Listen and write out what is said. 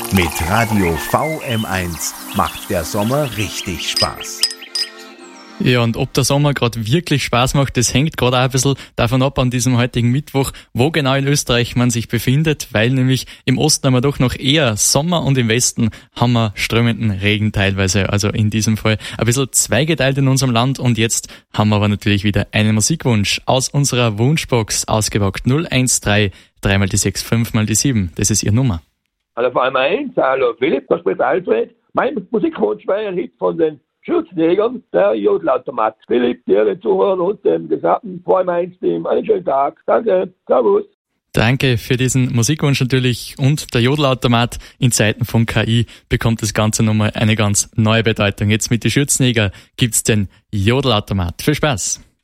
Mit Radio VM1 macht der Sommer richtig Spaß. Ja, und ob der Sommer gerade wirklich Spaß macht, das hängt gerade auch ein bisschen davon ab an diesem heutigen Mittwoch, wo genau in Österreich man sich befindet, weil nämlich im Osten haben wir doch noch eher Sommer und im Westen haben wir strömenden Regen teilweise. Also in diesem Fall ein bisschen zweigeteilt in unserem Land. Und jetzt haben wir aber natürlich wieder einen Musikwunsch aus unserer Wunschbox ausgepackt. 013 3 mal die 6, 5 mal die 7. Das ist Ihre Nummer. Hallo VM1, hallo Philipp, das spricht Alfred. Mein Musikwunsch war ein Hit von den Schürzenjägern, der Jodelautomat. Philipp, dir, den Zuhörern und dem gesamten VM1-Team einen schönen Tag. Danke, servus. Danke für diesen Musikwunsch natürlich. Und der Jodelautomat in Zeiten von KI bekommt das Ganze nochmal eine ganz neue Bedeutung. Jetzt mit den Schürzenjäger gibt's den Jodelautomat. Viel Spaß!